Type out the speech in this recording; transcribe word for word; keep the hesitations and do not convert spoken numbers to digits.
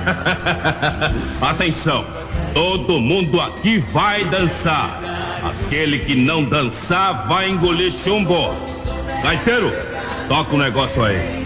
Atenção, todo mundo aqui vai dançar. Aquele que não dançar vai engolir chumbo. Gaiteiro, toca o negócio aí.